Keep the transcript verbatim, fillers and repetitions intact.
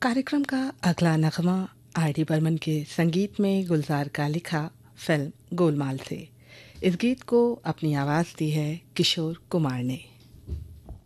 कार्यक्रम का अगला नगमा आर डी बर्मन के संगीत में गुलजार का लिखा फिल्म गोलमाल से। इस गीत को अपनी आवाज़ दी है किशोर कुमार ने।